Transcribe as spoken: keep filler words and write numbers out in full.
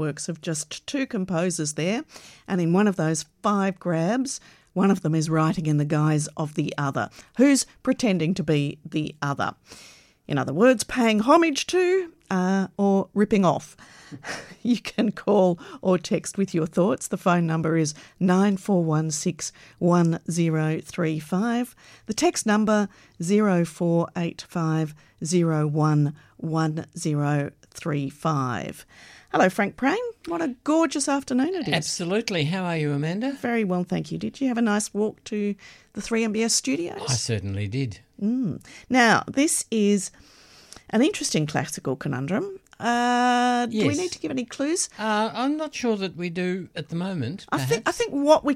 works of just two composers there, and in one of those five grabs, one of them is writing in the guise of the other. Who's pretending to be the other? In other words, paying homage to uh, or ripping off. You can call or text with your thoughts. The phone number is nine four one six one zero three five. The text number zero four eight five zero one one zero three five. Hello, Frank Prain. What a gorgeous afternoon it is. Absolutely. How are you, Amanda? Very well, thank you. Did you have a nice walk to the three M B S studios? I certainly did. Mm. Now, this is an interesting classical conundrum. Uh, yes. Do we need to give any clues? Uh, I'm not sure that we do at the moment, I perhaps. think I think what we